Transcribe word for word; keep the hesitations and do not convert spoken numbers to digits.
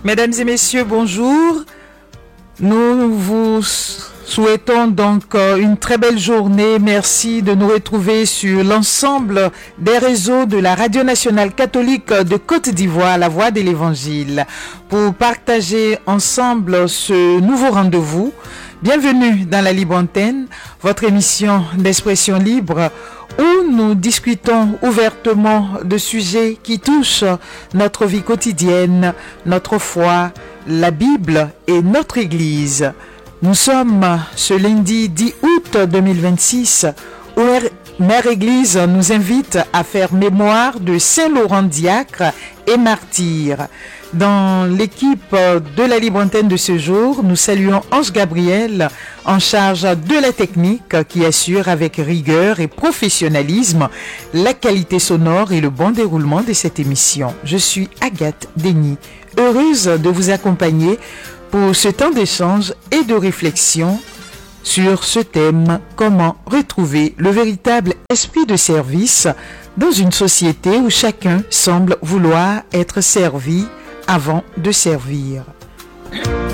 Mesdames et messieurs, bonjour. Nous vous souhaitons donc une très belle journée. Merci de nous retrouver sur l'ensemble des réseaux de la Radio Nationale Catholique de Côte d'Ivoire, La Voix de l'Évangile, pour partager ensemble ce nouveau rendez-vous. Bienvenue dans la Libre Antenne, votre émission d'expression libre où nous discutons ouvertement de sujets qui touchent notre vie quotidienne, notre foi, la Bible et notre Église. Nous sommes ce lundi dix août deux mille vingt-six où Mère Église nous invite à faire mémoire de Saint Laurent Diacre et martyr. Dans l'équipe de la Libre Antenne de ce jour, nous saluons Ange Gabriel en charge de la technique qui assure avec rigueur et professionnalisme la qualité sonore et le bon déroulement de cette émission. Je suis Agathe Denis, heureuse de vous accompagner pour ce temps d'échange et de réflexion sur ce thème: comment retrouver le véritable esprit de service dans une société où chacun semble vouloir être servi avant de servir.